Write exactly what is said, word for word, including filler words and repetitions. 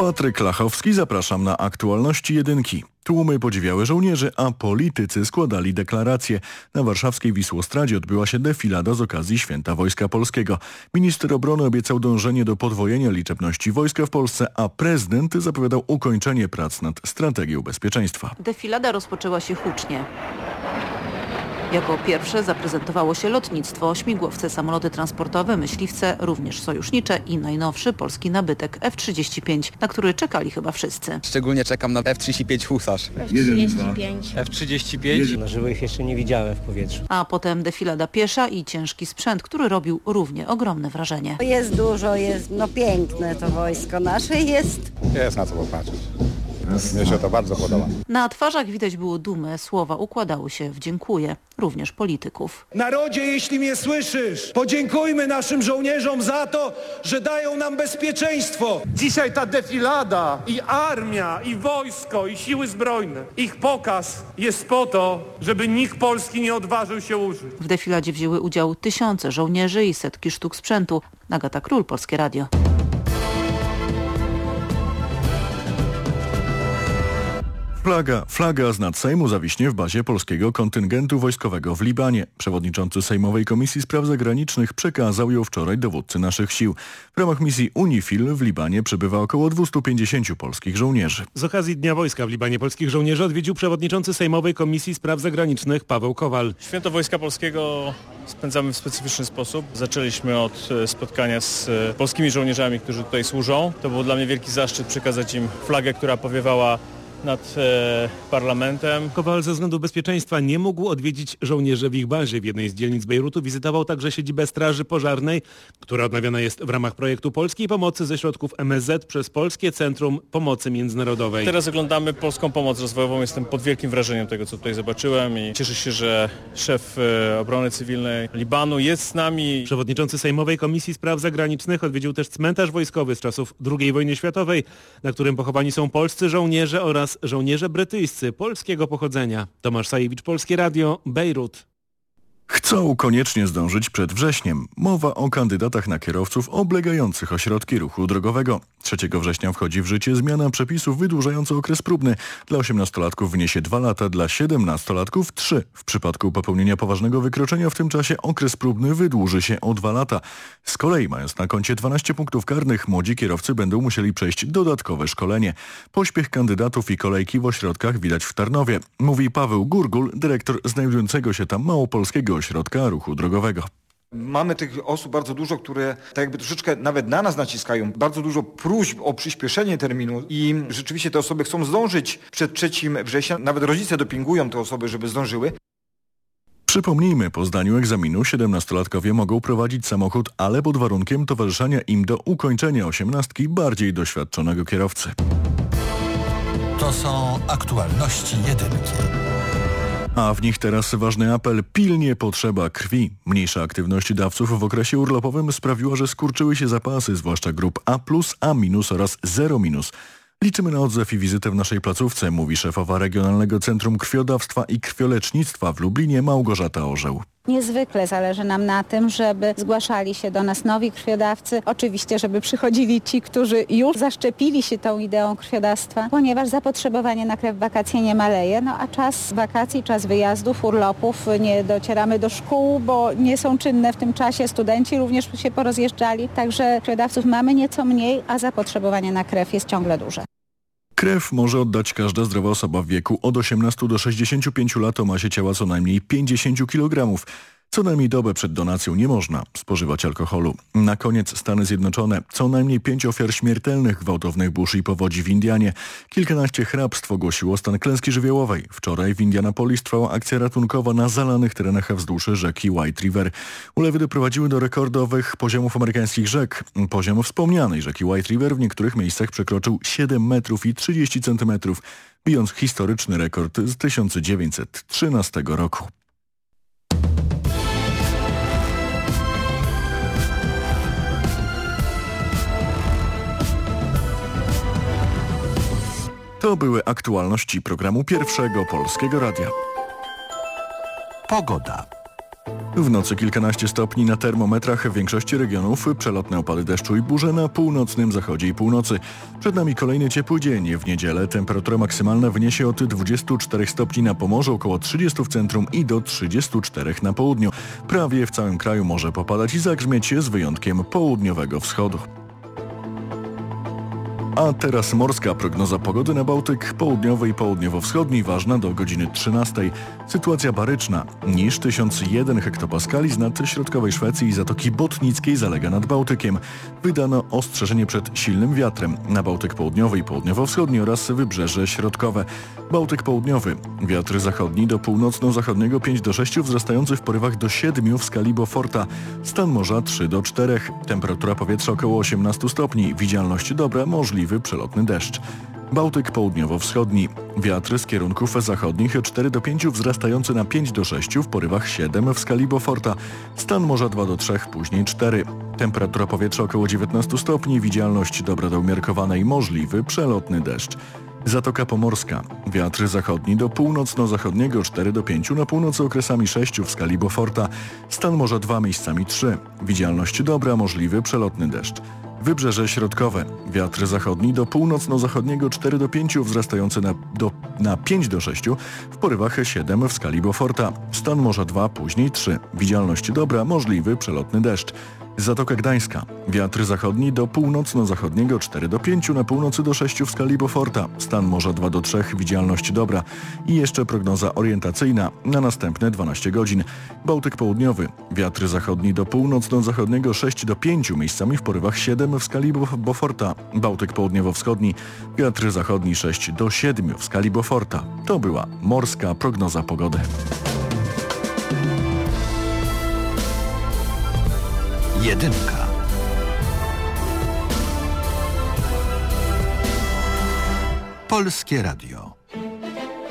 Patryk Lachowski, zapraszam na aktualności jedynki. Tłumy podziwiały żołnierzy, a politycy składali deklaracje. Na warszawskiej Wisłostradzie odbyła się defilada z okazji Święta Wojska Polskiego. Minister obrony obiecał dążenie do podwojenia liczebności wojska w Polsce, a prezydent zapowiadał ukończenie prac nad strategią bezpieczeństwa. Defilada rozpoczęła się hucznie. Jako pierwsze zaprezentowało się lotnictwo, śmigłowce, samoloty transportowe, myśliwce, również sojusznicze i najnowszy polski nabytek F trzydzieści pięć, na który czekali chyba wszyscy. Szczególnie czekam na F trzydzieści pięć Husarz. F trzydzieści pięć. F trzydzieści pięć? Na żywo ich jeszcze nie widziałem w powietrzu. A potem defilada piesza i ciężki sprzęt, który robił równie ogromne wrażenie. Jest dużo, jest no piękne to wojsko nasze jest. Jest na co popatrzeć. Mnie się to bardzo podoba. Na twarzach widać było dumę, słowa układały się w dziękuję, również polityków. Narodzie, jeśli mnie słyszysz, podziękujmy naszym żołnierzom za to, że dają nam bezpieczeństwo. Dzisiaj ta defilada i armia, i wojsko, i siły zbrojne, ich pokaz jest po to, żeby nikt Polski nie odważył się użyć. W defiladzie wzięły udział tysiące żołnierzy i setki sztuk sprzętu. Agata Król, Polskie Radio. Flaga, flaga z nad Sejmu zawiśnie w bazie polskiego kontyngentu wojskowego w Libanie. Przewodniczący Sejmowej Komisji Spraw Zagranicznych przekazał ją wczoraj dowódcy naszych sił. W ramach misji UNIFIL w Libanie przebywa około dwieście pięćdziesiąt polskich żołnierzy. Z okazji Dnia Wojska w Libanie polskich żołnierzy odwiedził przewodniczący Sejmowej Komisji Spraw Zagranicznych Paweł Kowal. Święto Wojska Polskiego spędzamy w specyficzny sposób. Zaczęliśmy od spotkania z polskimi żołnierzami, którzy tutaj służą. To był dla mnie wielki zaszczyt przekazać im flagę, która powiewała nad e, parlamentem. Kowal ze względu bezpieczeństwa nie mógł odwiedzić żołnierzy w ich bazie. W jednej z dzielnic Bejrutu wizytował także siedzibę Straży Pożarnej, która odnawiana jest w ramach projektu Polskiej Pomocy ze środków M S Z przez Polskie Centrum Pomocy Międzynarodowej. Teraz oglądamy polską pomoc rozwojową. Jestem pod wielkim wrażeniem tego, co tutaj zobaczyłem i cieszę się, że szef e, obrony cywilnej Libanu jest z nami. Przewodniczący Sejmowej Komisji Spraw Zagranicznych odwiedził też cmentarz wojskowy z czasów drugiej wojny światowej, na którym pochowani są polscy żołnierze oraz żołnierze brytyjscy polskiego pochodzenia. Tomasz Sajewicz, Polskie Radio, Bejrut. Chcą koniecznie zdążyć przed wrześniem. Mowa o kandydatach na kierowców oblegających ośrodki ruchu drogowego. trzeciego września wchodzi w życie zmiana przepisów wydłużająca okres próbny. Dla osiemnastolatków wyniesie dwa lata, dla siedemnastolatków trzy. W przypadku popełnienia poważnego wykroczenia w tym czasie okres próbny wydłuży się o dwa lata. Z kolei, mając na koncie dwanaście punktów karnych, młodzi kierowcy będą musieli przejść dodatkowe szkolenie. Pośpiech kandydatów i kolejki w ośrodkach widać w Tarnowie. Mówi Paweł Gurgul, dyrektor znajdującego się tam małopolskiego ośrodka ruchu drogowego. Mamy tych osób bardzo dużo, które tak jakby troszeczkę nawet na nas naciskają. Bardzo dużo próśb o przyspieszenie terminu i rzeczywiście te osoby chcą zdążyć przed trzeciego września. Nawet rodzice dopingują te osoby, żeby zdążyły. Przypomnijmy, po zdaniu egzaminu siedemnastolatkowie mogą prowadzić samochód, ale pod warunkiem towarzyszenia im do ukończenia osiemnastki bardziej doświadczonego kierowcy. To są aktualności jedynki. A w nich teraz ważny apel. Pilnie potrzeba krwi. Mniejsza aktywność dawców w okresie urlopowym sprawiła, że skurczyły się zapasy, zwłaszcza grup A plus, A minus oraz zero minus. Liczymy na odzew i wizytę w naszej placówce, mówi szefowa Regionalnego Centrum Krwiodawstwa i Krwiolecznictwa w Lublinie Małgorzata Orzeł. Niezwykle zależy nam na tym, żeby zgłaszali się do nas nowi krwiodawcy. Oczywiście, żeby przychodzili ci, którzy już zaszczepili się tą ideą krwiodawstwa, ponieważ zapotrzebowanie na krew w wakacje nie maleje, no a czas wakacji, czas wyjazdów, urlopów, nie docieramy do szkół, bo nie są czynne w tym czasie, studenci również się porozjeżdżali, także krwiodawców mamy nieco mniej, a zapotrzebowanie na krew jest ciągle duże. Krew może oddać każda zdrowa osoba w wieku od osiemnastu do sześćdziesięciu pięciu lat o masie ciała co najmniej pięćdziesiąt kilogramów. Co najmniej dobę przed donacją nie można spożywać alkoholu. Na koniec Stany Zjednoczone. Co najmniej pięć ofiar śmiertelnych gwałtownych burz i powodzi w Indianie. Kilkanaście hrabstw ogłosiło stan klęski żywiołowej. Wczoraj w Indianapolis trwała akcja ratunkowa na zalanych terenach wzdłuż rzeki White River. Ulewy doprowadziły do rekordowych poziomów amerykańskich rzek. Poziom wspomnianej rzeki White River w niektórych miejscach przekroczył siedem metrów i trzydzieści centymetrów, bijąc historyczny rekord z tysiąc dziewięćset trzynastego roku. To były aktualności programu Pierwszego Polskiego Radia. Pogoda. W nocy kilkanaście stopni na termometrach w większości regionów, przelotne opady deszczu i burze na północnym zachodzie i północy. Przed nami kolejny ciepły dzień. W niedzielę temperatura maksymalna wyniesie od dwudziestu czterech stopni na Pomorzu, około trzydziestu w centrum i do trzydziestu czterech na południu. Prawie w całym kraju może popadać i zagrzmieć z wyjątkiem południowego wschodu. A teraz morska prognoza pogody na Bałtyk południowy i południowo-wschodni, ważna do godziny trzynastej. Sytuacja baryczna. Niż tysiąc jeden hektopaskali z nad środkowej Szwecji i Zatoki Botnickiej zalega nad Bałtykiem. Wydano ostrzeżenie przed silnym wiatrem na Bałtyk południowy i południowo-wschodni oraz wybrzeże środkowe. Bałtyk południowy. Wiatr zachodni do północno-zachodniego pięć do sześciu, wzrastający w porywach do siedmiu w skali Beauforta. Stan morza trzy do czterech. Temperatura powietrza około osiemnastu stopni. Widzialność dobra, możliwy przelotny deszcz. Bałtyk południowo-wschodni. Wiatr z kierunków zachodnich cztery do pięciu, wzrastający na pięć do sześciu, w porywach siedem w skali Beauforta. Stan morza dwa do trzech, później cztery. Temperatura powietrza około dziewiętnastu stopni, widzialność dobra do umiarkowanej, możliwy przelotny deszcz. Zatoka Pomorska. Wiatr zachodni do północno-zachodniego cztery do pięciu, na północy okresami sześciu w skali Beauforta. Stan morza dwa, miejscami trzy. Widzialność dobra, możliwy przelotny deszcz. Wybrzeże środkowe. Wiatr zachodni do północno-zachodniego cztery do pięciu, wzrastający na, do, na pięć do sześciu, w porywach siedem w skali Beauforta. Stan morza dwa, później trzy. Widzialność dobra, możliwy przelotny deszcz. Zatoka Gdańska. Wiatr zachodni do północno-zachodniego cztery do pięciu, na północy do sześciu w skali Beauforta. Stan morza dwa do trzech, widzialność dobra. I jeszcze prognoza orientacyjna na następne dwanaście godzin. Bałtyk południowy. Wiatr zachodni do północno-zachodniego sześć do pięciu, miejscami w porywach siedem w skali Beauforta. Bałtyk południowo-wschodni. Wiatr zachodni sześć do siedmiu w skali Beauforta. To była morska prognoza pogody. Jedynka. Polskie Radio.